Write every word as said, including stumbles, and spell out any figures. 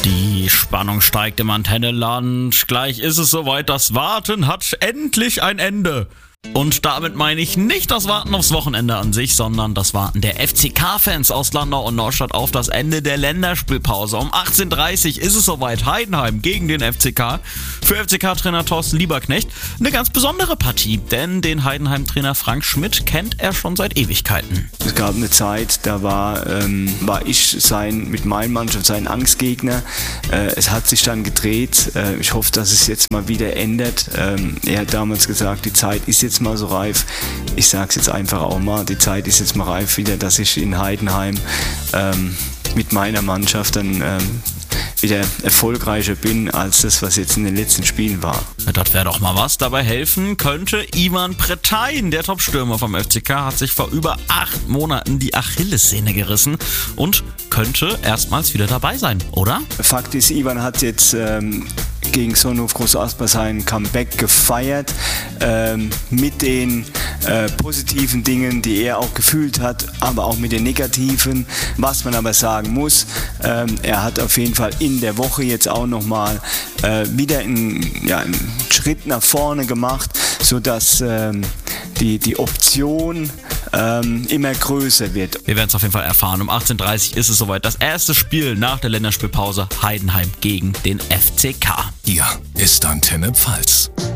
Die Spannung steigt im Antennenland. Gleich ist es soweit, das Warten hat endlich ein Ende. Und damit meine ich nicht das Warten aufs Wochenende an sich, sondern das Warten der F C K-Fans aus Landau und Neustadt auf das Ende der Länderspielpause. Um achtzehn Uhr dreißig ist es soweit. Heidenheim gegen den F C K. Für F C K-Trainer Thorsten Lieberknecht eine ganz besondere Partie, denn den Heidenheim-Trainer Frank Schmidt kennt er schon seit Ewigkeiten. Es gab eine Zeit, da war, ähm, war ich sein, mit meiner Mannschaft sein Angstgegner. Äh, es hat sich dann gedreht. Äh, ich hoffe, dass es jetzt mal wieder ändert. Ähm, er hat damals gesagt, die Zeit ist jetzt mal so reif. Ich sage es jetzt einfach auch mal, die Zeit ist jetzt mal reif wieder, dass ich in Heidenheim ähm, mit meiner Mannschaft dann ähm, wieder erfolgreicher bin, als das, was jetzt in den letzten Spielen war. Ja, das wäre doch mal was. Dabei helfen könnte Ivan Pretain. Der Topstürmer vom F C K hat sich vor über acht Monaten die Achillessehne gerissen und könnte erstmals wieder dabei sein, oder? Fakt ist, Ivan hat jetzt ähm, gegen Sonnenhof Groß Asper sein Comeback gefeiert, ähm, mit den äh, positiven Dingen, die er auch gefühlt hat, aber auch mit den negativen. Was man aber sagen muss, ähm, er hat auf jeden Fall in der Woche jetzt auch nochmal äh, wieder einen, ja, einen Schritt nach vorne gemacht, sodass ähm, die, die Option ähm, immer größer wird. Wir werden es auf jeden Fall erfahren. Um achtzehn Uhr dreißig ist es soweit. Das erste Spiel nach der Länderspielpause. Heidenheim gegen den F C K. Hier ist Antenne Pfalz.